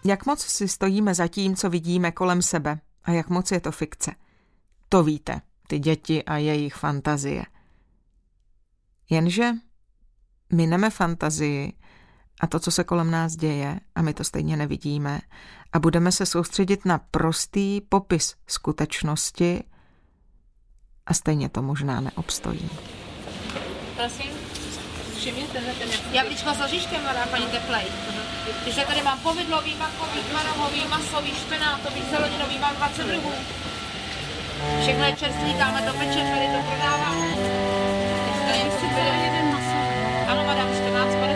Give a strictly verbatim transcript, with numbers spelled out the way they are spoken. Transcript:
Jak moc si stojíme za tím, co vidíme kolem sebe a jak moc je to fikce. To víte, ty děti a jejich fantazie. Jenže mineme fantazii a to, co se kolem nás děje, a my to stejně nevidíme, a budeme se soustředit na prostý popis skutečnosti a stejně to možná neobstojí. Prosím, všimněte ten jablíčko s oříškem, mladá paní Teplej. Když tady mám povidlový, makový, tvarohový, masový, špenátový, zeleninový, mám dvacet druhů. Všechno je čerstvý, dáme to peče, tady to prodávám. Tady jeden masový. Ano, madam, čtrnáct